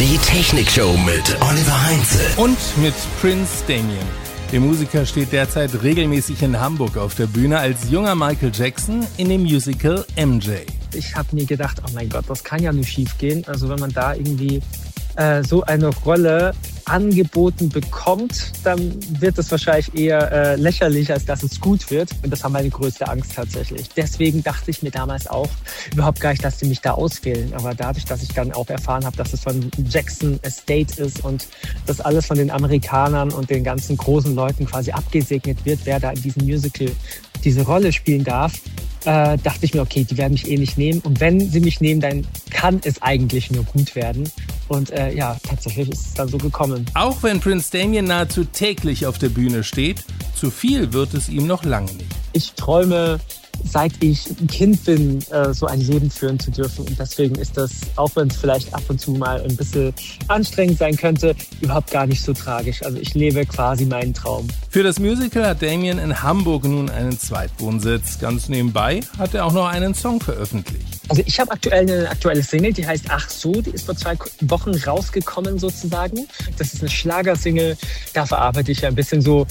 Die Technikshow mit Oliver Heinze. Und mit Prince Damien. Der Musiker steht derzeit regelmäßig in Hamburg auf der Bühne als junger Michael Jackson in dem Musical MJ. Ich habe mir gedacht, oh mein Gott, das kann ja nur schief gehen. Also wenn man da irgendwie so eine Rolle angeboten bekommt, dann wird es wahrscheinlich eher lächerlich, als dass es gut wird. Und das war meine größte Angst tatsächlich. Deswegen dachte ich mir damals auch überhaupt gar nicht, dass sie mich da auswählen. Aber dadurch, dass ich dann auch erfahren habe, dass es von Jackson Estate ist und das alles von den Amerikanern und den ganzen großen Leuten quasi abgesegnet wird, wer da in diesem Musical diese Rolle spielen darf, dachte ich mir, okay, die werden mich eh nicht nehmen. Und wenn sie mich nehmen, dann kann es eigentlich nur gut werden. Und ja, tatsächlich ist es dann so gekommen. Auch wenn Prince Damien nahezu täglich auf der Bühne steht, zu viel wird es ihm noch lange nicht. Ich träume, seit ich ein Kind bin, so ein Leben führen zu dürfen. Und deswegen ist das, auch wenn es vielleicht ab und zu mal ein bisschen anstrengend sein könnte, überhaupt gar nicht so tragisch. Also ich lebe quasi meinen Traum. Für das Musical hat Damien in Hamburg nun einen Zweitwohnsitz. Ganz nebenbei hat er auch noch einen Song veröffentlicht. Also ich habe aktuell eine aktuelle Single, die heißt Ach so, die ist vor 2 Wochen rausgekommen sozusagen. Das ist eine Schlagersingle, da verarbeite ich ja ein bisschen so,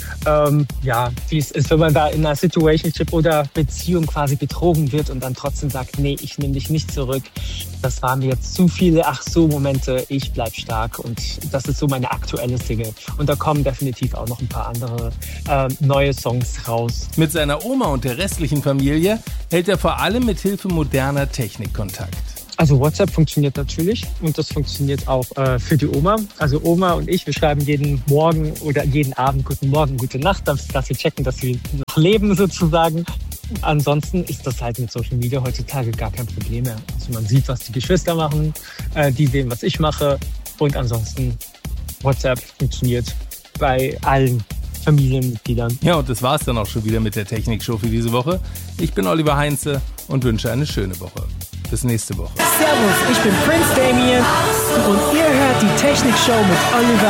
wie es ist, wenn man da in einer Situationship oder Beziehung quasi betrogen wird und dann trotzdem sagt, nee, ich nehme dich nicht zurück. Das waren mir jetzt zu viele Ach so Momente, ich bleib stark, und das ist so meine aktuelle Single. Und da kommen definitiv auch noch ein paar andere neue Songs raus. Mit seiner Oma und der restlichen Familie hält er vor allem mit Hilfe moderner Technik Kontakt. Also WhatsApp funktioniert natürlich und das funktioniert auch für die Oma. Also Oma und ich, wir schreiben jeden Morgen oder jeden Abend Guten Morgen, Gute Nacht, dass wir checken, dass wir noch leben sozusagen. Ansonsten ist das halt mit Social Media heutzutage gar kein Problem mehr. Also man sieht, was die Geschwister machen, die sehen, was ich mache, und ansonsten WhatsApp funktioniert bei allen Familienmitgliedern. Ja, und das war's dann auch schon wieder mit der Technikshow für diese Woche. Ich bin Oliver Heinze und wünsche eine schöne Woche. Bis nächste Woche. Servus, ich bin Prince Damien und ihr hört die Technikshow mit Oliver